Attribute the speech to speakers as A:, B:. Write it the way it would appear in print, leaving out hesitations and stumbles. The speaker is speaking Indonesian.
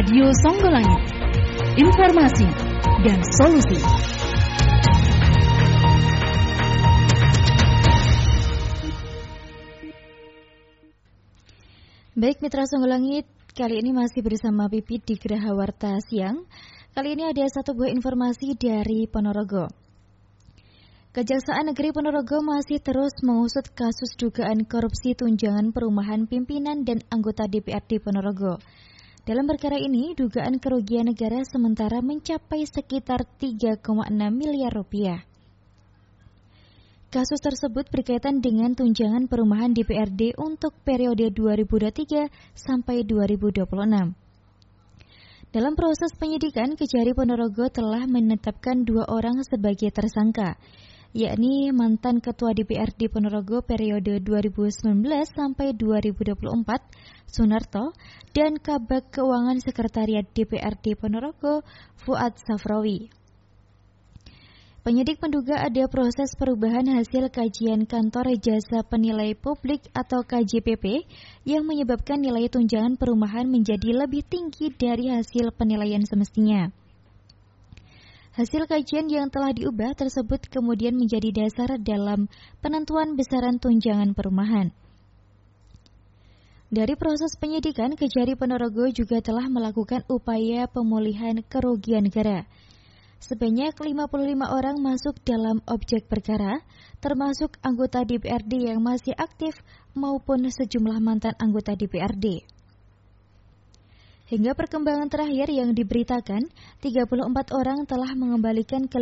A: Radio Songgolangit. Informasi dan solusi.
B: Baik Mitra Songgolangit, kali ini masih bersama Pipit di Geraha Warta Siang. Kali ini ada satu buah informasi dari Ponorogo. Kejaksaan Negeri Ponorogo masih terus mengusut kasus dugaan korupsi tunjangan perumahan pimpinan dan anggota DPRD Ponorogo. Dalam perkara ini, dugaan kerugian negara sementara mencapai sekitar 3,6 miliar rupiah. Kasus tersebut berkaitan dengan tunjangan perumahan DPRD untuk periode 2023 sampai 2026. Dalam proses penyidikan, Kejari Ponorogo telah menetapkan 2 orang sebagai tersangka, yakni mantan Ketua DPRD Ponorogo periode 2019 sampai 2024, Sunarto, dan Kabag Keuangan Sekretariat DPRD Ponorogo, Fuad Safrawi. Penyidik menduga ada proses perubahan hasil kajian Kantor Jasa Penilai Publik atau KJPP yang menyebabkan nilai tunjangan perumahan menjadi lebih tinggi dari hasil penilaian semestinya. Hasil kajian yang telah diubah tersebut kemudian menjadi dasar dalam penentuan besaran tunjangan perumahan. Dari proses penyidikan, Kejari Ponorogo juga telah melakukan upaya pemulihan kerugian negara. Sebanyak 55 orang masuk dalam objek perkara, termasuk anggota DPRD yang masih aktif maupun sejumlah mantan anggota DPRD. Hingga perkembangan terakhir yang diberitakan, 34 orang telah mengembalikan ke